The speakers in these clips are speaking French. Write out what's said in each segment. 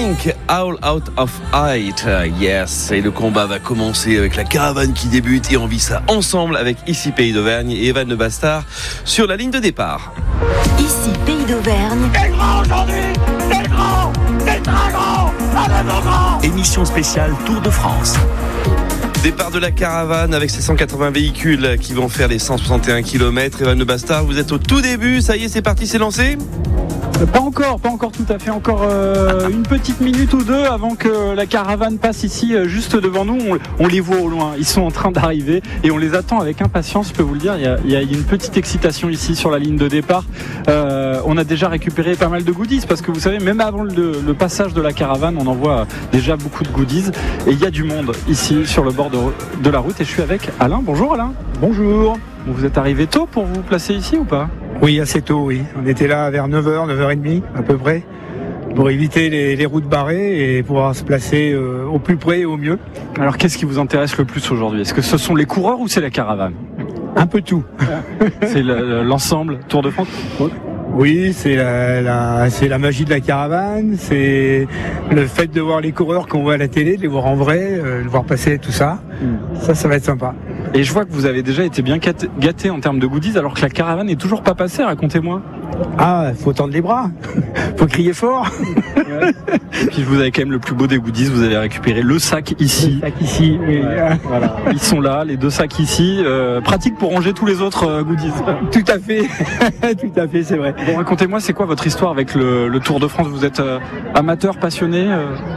Pink, All Out of Height. Yes, et le combat va commencer avec la caravane qui débute et on vit ça ensemble avec Ici Pays d'Auvergne et Evan Le Bastard sur la ligne de départ. Ici Pays d'Auvergne. T'es grand aujourd'hui, t'es grand, t'es très grand, allez mon grand. Émission spéciale Tour de France. Départ de la caravane avec ses 180 véhicules qui vont faire les 161 km. Evan Le Bastard, vous êtes au tout début, ça y est, c'est parti, c'est lancé ? Pas encore tout à fait. Encore une petite minute ou deux avant que la caravane passe ici juste devant nous. On les voit au loin. Ils sont en train d'arriver et on les attend avec impatience. Je peux vous le dire. Il y a une petite excitation ici sur la ligne de départ. On a déjà récupéré pas mal de goodies parce que vous savez, même avant le passage de la caravane, on envoie déjà beaucoup de goodies. Et il y a du monde ici sur le bord de la route. Et je suis avec Alain. Bonjour Alain. Bonjour. Vous êtes arrivé tôt pour vous placer ici ou pas ? Oui, assez tôt, oui. On était là vers 9h, 9h30 à peu près, pour éviter les routes barrées et pouvoir se placer au plus près et au mieux. Alors qu'est-ce qui vous intéresse le plus aujourd'hui ? Est-ce que ce sont les coureurs ou c'est la caravane ? Un peu tout. C'est l'ensemble Tour de France ? Oui, c'est la magie de la caravane, c'est le fait de voir les coureurs qu'on voit à la télé, de les voir en vrai, de voir passer tout ça. Ça va être sympa. Et je vois que vous avez déjà été bien gâté en termes de goodies alors que la caravane n'est toujours pas passée, racontez-moi. Ah, faut tendre les bras, faut crier fort. Ouais. Et puis vous avez quand même le plus beau des goodies, vous avez récupéré le sac ici. Le sac ici, oui. Ouais, voilà. Ils sont là, les deux sacs ici, pratique pour ranger tous les autres goodies. Tout à fait, tout à fait, c'est vrai. Bon, racontez-moi, c'est quoi votre histoire avec le Tour de France ? Vous êtes amateur, passionné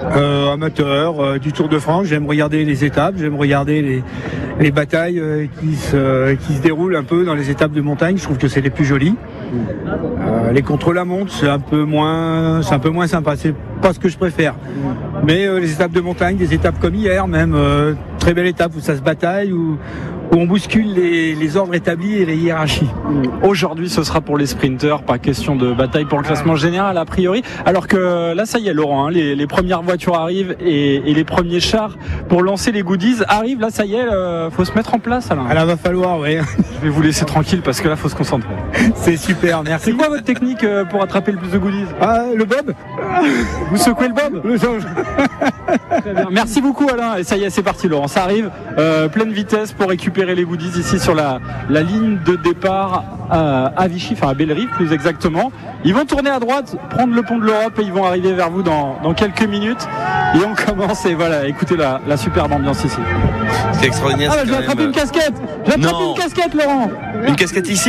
Amateur du Tour de France, j'aime regarder les étapes, j'aime regarder les batailles qui se déroulent un peu dans les étapes de montagne. Je trouve que c'est les plus jolies. Les contre-la-montre, c'est un peu moins sympa. C'est pas ce que je préfère. Mais les étapes de montagne, des étapes comme hier, même très belle étape où ça se bataille, où on bouscule les ordres établis et les hiérarchies. Aujourd'hui, ce sera pour les sprinteurs, pas question de bataille pour le classement général a priori. Alors que là, ça y est, Laurent, hein, les premières voitures arrivent et les premiers chars pour lancer les goodies arrivent. Là, ça y est, faut se mettre en place. Alain. Ah là, va falloir, oui. Je vais vous laisser tranquille parce que là, faut se concentrer. C'est super, merci. C'est quoi votre technique pour attraper le plus de goodies ? Ah, le bob. Vous secouez le bob ? Le change. Très bien. Merci beaucoup Alain. Et ça y est, c'est parti Laurent. Ça arrive, pleine vitesse pour récupérer les goodies ici sur la ligne de départ à Vichy, enfin à Bellerive plus exactement. Ils vont tourner à droite, prendre le pont de l'Europe et ils vont arriver vers vous dans quelques minutes. Et on commence et voilà, écoutez la superbe ambiance ici. C'est extraordinaire. Ah, j'ai attrapé une casquette. J'ai attrapé une casquette Laurent. Une casquette ici ?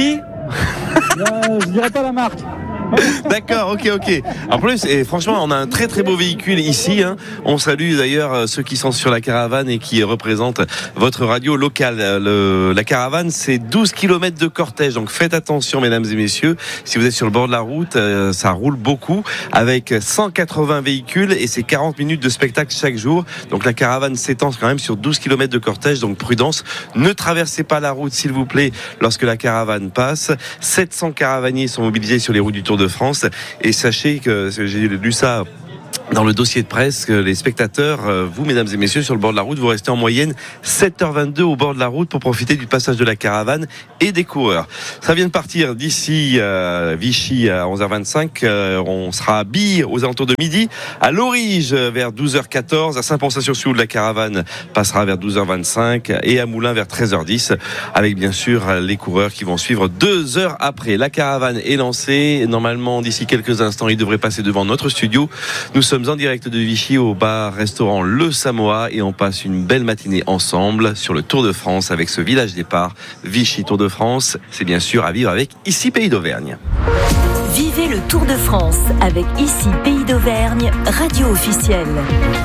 Je dirais pas la marque. D'accord, ok. En plus, et franchement, on a un très très beau véhicule ici. Hein. On salue d'ailleurs ceux qui sont sur la caravane et qui représentent votre radio locale. La caravane, c'est 12 km de cortège. Donc faites attention, mesdames et messieurs. Si vous êtes sur le bord de la route, ça roule beaucoup avec 180 véhicules et c'est 40 minutes de spectacle chaque jour. Donc la caravane s'étend quand même sur 12 km de cortège. Donc prudence, ne traversez pas la route s'il vous plaît lorsque la caravane passe. 700 caravaniers sont mobilisés sur les routes du Tour de France et sachez que j'ai lu ça dans le dossier de presse, que les spectateurs, vous mesdames et messieurs sur le bord de la route, vous restez en moyenne 7h22 au bord de la route pour profiter du passage de la caravane et des coureurs. Ça vient de partir d'ici Vichy à 11h25, on sera à Bille aux alentours de midi, à Lorige vers 12h14, à Saint-Ponsat-sur-Sioule la caravane passera vers 12h25 et à Moulins vers 13h10 avec bien sûr les coureurs qui vont suivre 2 heures après. La caravane est lancée, normalement d'ici quelques instants il devrait passer devant notre studio. Nous sommes en direct de Vichy au bar-restaurant Le Samoa et on passe une belle matinée ensemble sur le Tour de France avec ce village départ. Vichy Tour de France, c'est bien sûr à vivre avec Ici Pays d'Auvergne. Vivez le Tour de France avec Ici Pays d'Auvergne, radio officielle.